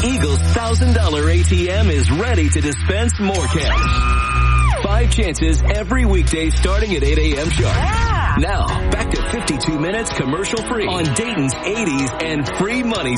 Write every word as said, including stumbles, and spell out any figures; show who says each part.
Speaker 1: Eagle's one thousand dollars A T M is ready to dispense more cash. Five chances every weekday starting at eight a.m. sharp.
Speaker 2: Yeah.
Speaker 1: Now, back to fifty-two minutes commercial free on Dayton's eighties and free money